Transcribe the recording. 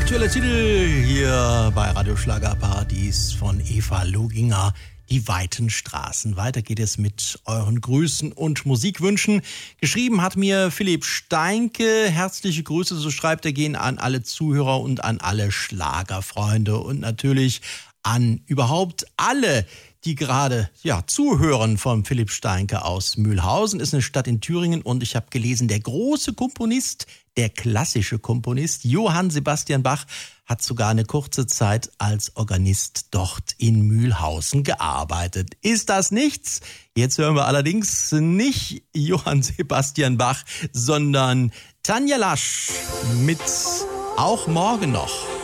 Aktueller Titel hier bei Radio Schlagerparadies von Eva Loginger, Die weiten Straßen. Weiter geht es mit euren Grüßen und Musikwünschen. Geschrieben hat mir Philipp Steinke. Herzliche Grüße, so schreibt er, gehen an alle Zuhörer und an alle Schlagerfreunde und natürlich an überhaupt alle, die gerade zuhören von Philipp Steinke aus Mühlhausen. Ist eine Stadt in Thüringen und ich habe gelesen, der große Komponist, der klassische Komponist Johann Sebastian Bach hat sogar eine kurze Zeit als Organist dort in Mühlhausen gearbeitet. Ist das nichts? Jetzt hören wir allerdings nicht Johann Sebastian Bach, sondern Tanja Lasch mit Auch morgen noch.